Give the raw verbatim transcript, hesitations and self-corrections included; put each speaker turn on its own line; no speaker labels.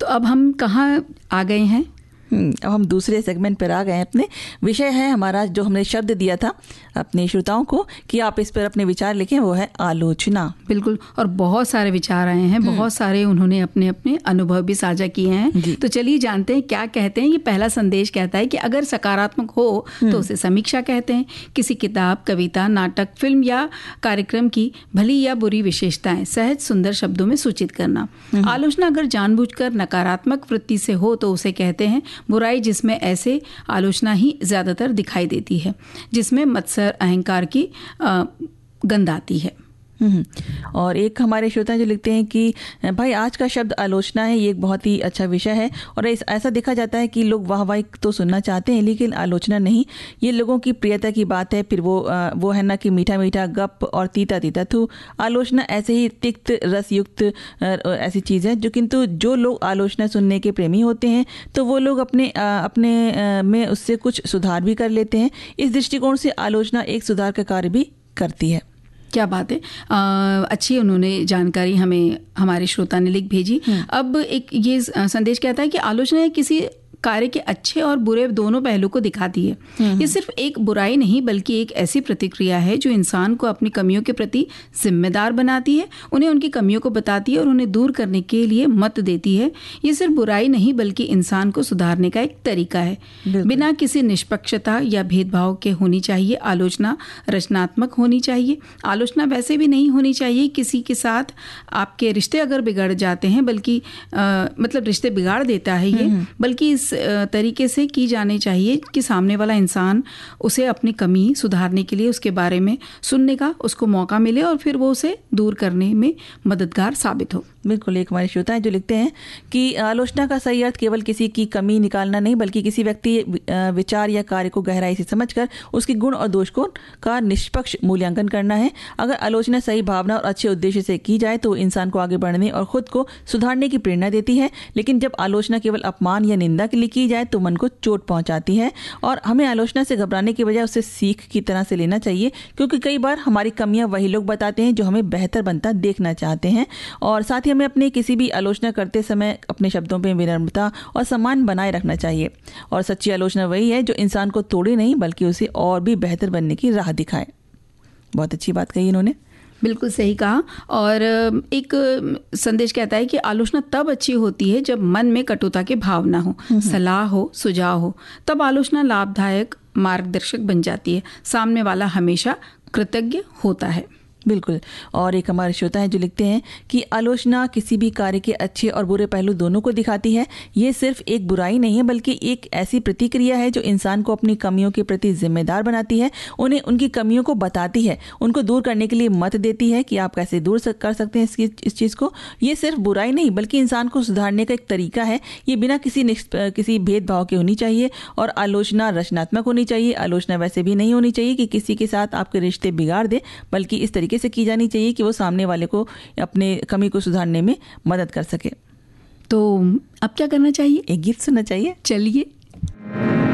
तो अब हम कहाँ आ गए हैं?
अब हम दूसरे सेगमेंट पर आ गए हैं। अपने विषय है हमारा, जो हमने शब्द दिया था अपने श्रोताओं को कि आप इस पर अपने विचार लिखें, वो है आलोचना।
बिल्कुल, और बहुत सारे विचार आए हैं, बहुत सारे उन्होंने अपने अपने अनुभव भी साझा किए हैं। तो चलिए जानते हैं क्या कहते हैं। ये पहला संदेश कहता है कि अगर सकारात्मक हो तो उसे समीक्षा कहते हैं। किसी किताब, कविता, नाटक, फिल्म या कार्यक्रम की भली या बुरी विशेषताएं सहज सुंदर शब्दों में सूचित करना। आलोचना अगर जानबूझकर नकारात्मक वृत्ति से हो तो उसे कहते हैं बुराई, जिसमें ऐसे आलोचना ही ज्यादातर दिखाई देती है, जिसमें मत्सर, अहंकार की गंध आती है।
और एक हमारे श्रोता जो लिखते हैं कि भाई आज का शब्द आलोचना है, ये एक बहुत ही अच्छा विषय है। और ऐसा देखा जाता है कि लोग वाहवाही तो सुनना चाहते हैं लेकिन आलोचना नहीं। ये लोगों की प्रियता की बात है। फिर वो वो है ना कि मीठा मीठा गप और तीता तीता थू। आलोचना ऐसे ही तिक्त रसयुक्त ऐसी चीज़ है जो, किंतु जो लोग आलोचना सुनने के प्रेमी होते हैं तो वो लोग अपने अपने में उससे कुछ सुधार भी कर लेते हैं। इस दृष्टिकोण से आलोचना एक सुधार का कार्य भी करती है।
क्या बात है, आ, अच्छी उन्होंने जानकारी हमें हमारे श्रोता ने लिख भेजी। अब एक ये संदेश कहता है कि आलोचना किसी कार्य के अच्छे और बुरे दोनों पहलू को दिखाती है। ये सिर्फ एक बुराई नहीं बल्कि एक ऐसी प्रतिक्रिया है जो इंसान को अपनी कमियों के प्रति जिम्मेदार बनाती है, उन्हें उनकी कमियों को बताती है और उन्हें दूर करने के लिए मत देती है। ये सिर्फ बुराई नहीं बल्कि इंसान को सुधारने का एक तरीका है। बिना किसी निष्पक्षता या भेदभाव के होनी चाहिए। आलोचना रचनात्मक होनी चाहिए। आलोचना वैसे भी नहीं होनी चाहिए किसी के साथ आपके रिश्ते अगर बिगड़ जाते हैं, बल्कि आ, मतलब रिश्ते बिगाड़ देता है ये, बल्कि इस तरीके से की जानी चाहिए कि सामने वाला इंसान उसे अपनी कमी सुधारने के लिए उसके बारे में सुनने का उसको मौका मिले और फिर वो उसे दूर करने में मददगार साबित हो।
बिल्कुल, एक हमारे श्रोता हैं जो लिखते हैं कि आलोचना का सही अर्थ केवल किसी की कमी निकालना नहीं बल्कि किसी व्यक्ति विचार या कार्य को गहराई से समझकर उसके गुण और दोष को का निष्पक्ष मूल्यांकन करना है। अगर आलोचना सही भावना और अच्छे उद्देश्य से की जाए तो इंसान को आगे बढ़ने और खुद को सुधारने की प्रेरणा देती है। लेकिन जब आलोचना केवल अपमान या निंदा के लिए की जाए तो मन को चोट पहुंचाती है। और हमें आलोचना से घबराने के बजाय उसे सीख की तरह से लेना चाहिए, क्योंकि कई बार हमारी कमियां वही लोग बताते हैं जो हमें बेहतर बनता देखना चाहते हैं। और साथ ही हमें अपने किसी भी आलोचना करते समय अपने शब्दों में विनम्रता और सम्मान बनाए रखना चाहिए। और सच्ची आलोचना वही है जो इंसान को तोड़े नहीं बल्कि उसे और भी बेहतर बनने की राह दिखाए। बहुत अच्छी बात कही इन्होंने,
बिल्कुल सही कहा। और एक संदेश कहता है कि आलोचना तब अच्छी होती है जब मन में कटुता के भाव ना हो, सलाह हो, सुझाव हो, तब आलोचना लाभदायक मार्गदर्शक बन जाती है। सामने वाला हमेशा कृतज्ञ होता है।
बिल्कुल। और एक हमारे श्रोता हैं जो लिखते हैं कि आलोचना किसी भी कार्य के अच्छे और बुरे पहलू दोनों को दिखाती है। ये सिर्फ एक बुराई नहीं है बल्कि एक ऐसी प्रतिक्रिया है जो इंसान को अपनी कमियों के प्रति जिम्मेदार बनाती है, उन्हें उनकी कमियों को बताती है, उनको दूर करने के लिए मत देती है कि आप कैसे दूर कर सकते हैं इसकी इस चीज़ को। ये सिर्फ बुराई नहीं बल्कि इंसान को सुधारने का एक तरीका है। ये बिना किसी किसी भेदभाव के होनी चाहिए। और आलोचना रचनात्मक होनी चाहिए। आलोचना वैसे भी नहीं होनी चाहिए कि किसी के साथ आपके रिश्ते बिगाड़ दे, बल्कि इस तरीके से की जानी चाहिए कि वो सामने वाले को अपने कमी को सुधारने में मदद कर सके।
तो अब क्या करना चाहिए?
एक गीत सुनना चाहिए।
चलिए।